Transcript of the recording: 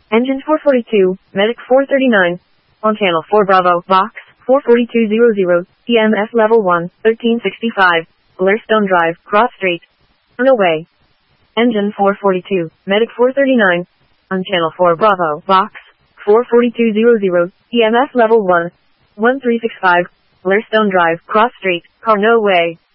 Engine 442, Medic 439. On channel 4 Bravo, Box 44200, EMS level 1, 1365, Blairstone Drive, Cross Street. On away. Engine 442, Medic 439. On channel 4 Bravo, Box 44200, EMS level 1, 1365, Blairstone Drive, Cross Street, car no way.